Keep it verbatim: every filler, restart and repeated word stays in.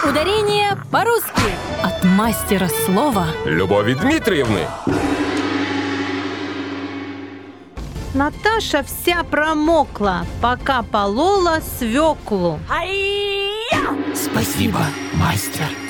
Ударение по-русски от мастера слова Любови Дмитриевны. Наташа вся промокла, пока полола свеклу. Спасибо, мастер.